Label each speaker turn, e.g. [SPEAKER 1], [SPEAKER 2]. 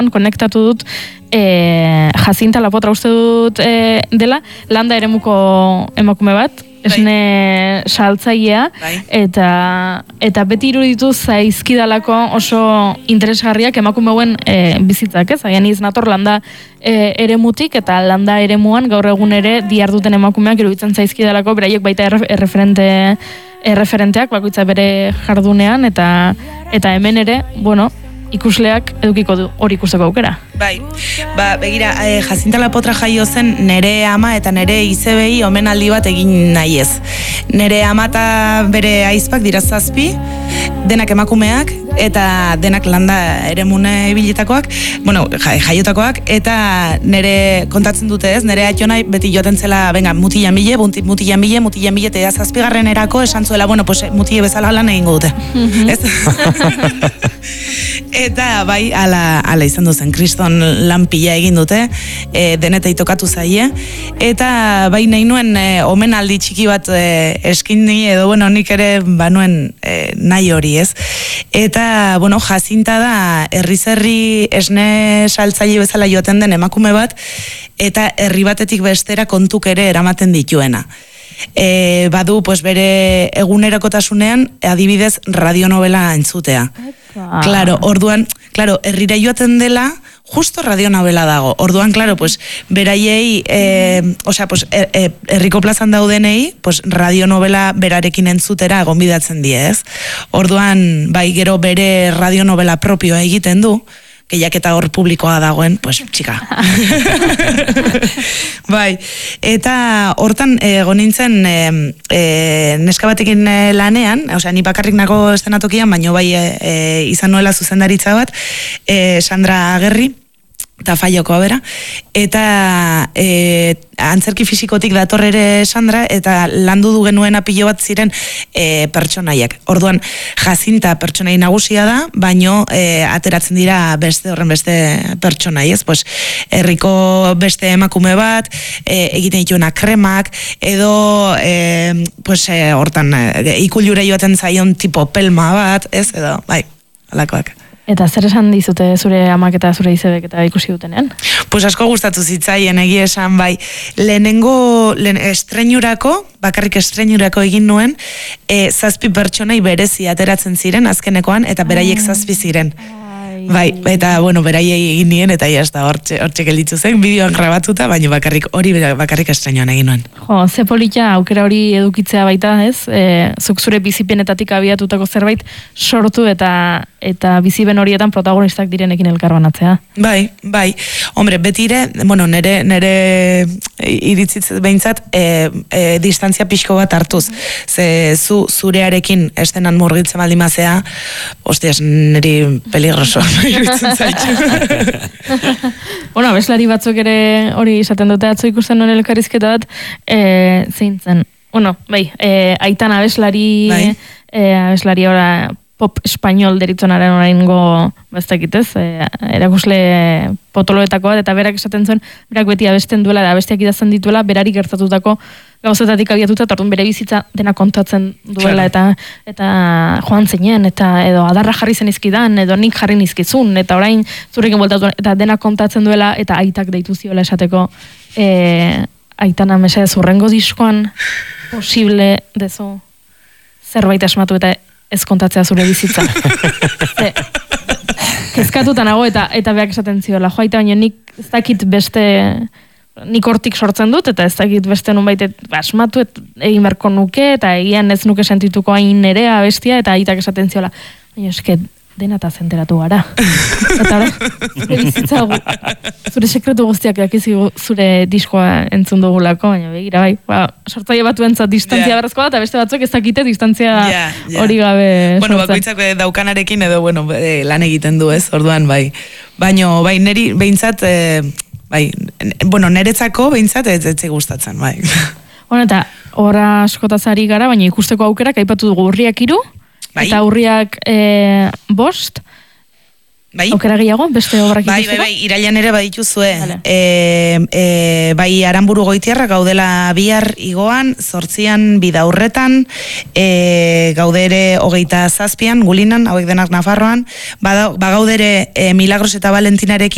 [SPEAKER 1] konektatu dut Jacinta Lapotra uste dut dela, landa eremuko emakume bat, esne saltzailea, eta beti iruditu zaizkidalako oso interesgarriak emakumeuen bizitzak, ez? Agian nator landa eremutik, eta landa eremuan gaur egun ere diarduten emakumeak iruditzen zaizkidalako, beraiek baita erreferenteak, bakoitza bere jardunean, eta hemen ere, bueno, ikusleak edukiko du hori ikusteko aukera.
[SPEAKER 2] Bai, begira, Jacinta Lapotra jaio zen nere ama eta nere izebei omenaldi bat egin nahi ez. Nere ama eta bere aizpak dira 7, denak emakumeak, eta denak landa eremune ibilitakoak, bueno, jaiotakoak, eta nere kontatzen dute ez, nere atxonai beti joaten zela, venga, mutilan bile, eta 7. erako esan zuela, bueno, pues mutile bezala lan egingo dute. Ez? Eta bai, ala izan duzen, kriston lan pila egin dute, denetei tokatu zaie, eta bai nahi nuen omenaldi txiki bat eskini, edo bueno, nik ere banuen nahi hori, ez? Eta, bueno, Jacinta da herri esne saltzaile bezala joaten den emakume bat, eta herri batetik bestera kontuk ere eramaten dituena. Badu, pues bere egunerokotasunean, adibidez, radionovela entzutea. Claro, orduan, herrira joaten dela, justo radionovela dago. Orduan, claro, pues beraiei, herriko plazan daudenei, pues radionovela berarekin entzutera gonbidatzen die, ez? Orduan, bai, gero bere radionovela propioa egiten du, gehiak eta hor publikoa dagoen, pues, txika. Bai, eta hortan nintzen neska batekin lanean, osea, ni bakarrik nago eszenatokian, baino bai izan nuela zuzendaritza bat, Sandra Agerri, eta Faioko bera, eta antzerki fisikotik dator ere Sandra, eta landu du genuen apilo bat ziren pertsonaiak. Orduan, Jacinta pertsonai nagusia da, baino ateratzen dira horren beste pertsonai, ez? Pues, herriko beste emakume bat, egiten dituena kremak, edo hortan ikulure joaten zaion tipo pelma bat, ez? Edo, bai, alakoak.
[SPEAKER 1] Eta zer esan dizute zure amak eta zure izebek eta ikusi dutenean?
[SPEAKER 2] Pues asko gustatu zitzaien, egia esan, bai. Lehenengo estreinurako, bakarrik estreinurako egin nuen, 7 pertsonai berezi ateratzen ziren azkenekoan, eta beraiek 7 ziren. Bai, eta, bueno, beraiei egin nien, eta jazta hortxe gelditu zen, bideoan grabatuta, baina bakarrik estreinoan egin nuen.
[SPEAKER 1] Jo, ze polita aukera hori edukitzea baita, ez? Zuk zure bizipenetatik abiatutako zerbait sortu eta bizipen horietan protagonistak direnekin elkarbanatzea.
[SPEAKER 2] Bai. Hombre, betire, bueno, nere iritzitz behintzat, distantzia pixko bat hartuz. Ze zurearekin estenan murgitzen baldimazea, hostias, niri peligroso.
[SPEAKER 1] Bueno, abeslari batzuk ere hori izaten dute, atzo ikusten nuen elkarrizketa bat, zeintzen. Bueno, bai, aitan abeslari ora pop espainol deritzonaren oraingo bestakitez, erakusle potoloetako bat, eta berak esaten zuen, berak beti abesten duela, eta abestiak idazten dituela, berari gertatutako gauzetatik abiatuta, eta orduan bere bizitza dena kontatzen duela, eta joan zinen, edo adarra jarri zen izkidan, edo nik jarri nizkizun, eta orain zurekin bueltatu, eta dena kontatzen duela, eta aitak deitu ziola esateko, aitana mesedez urrengo diskoan posible dezu zerbait asmatu eta ez kontatzea zure bizitza. Kezkatuta nago eta beak esaten ziola, joaita baino nik ez dakit beste, nik hortik sortzen dut, eta ez dakit beste nunbait asmatu egin berko nuke, eta egian ez nuke sentituko hain nerea bestia, eta aitak esaten ziola, baina eske dena eta zenteratu gara. Eta zure bizitza, zure sekretu guztiak dakizi zure diskoa entzun dugulako, baina begira bai, sortzaile batuentzat distantzia berrezkoa da, eta beste batzuk ez dakite distantzia hori gabe sortzen.
[SPEAKER 2] Bueno, bakoitzak daukanarekin edo, bueno, lan egiten du ez, orduan bai. Baina, bai, neri behintzat, bai, bueno, neretzako behintzat ez gustatzen, bai.
[SPEAKER 1] Bueno, eta horra askotazari gara, baina ikusteko aukerak aipatu dugu Urriak 3, eta Urriak 5, aukera gehiago, beste obrak ikusteko?
[SPEAKER 2] Bai, irailan ere badituzue. Bai, Aranburu Goitiarra gaudela bihar igoan, 8an Bidaurretan, gaude ere 27an Gulinan, hauek denak Nafarroan, bagaudere Milagros eta Valentinarekin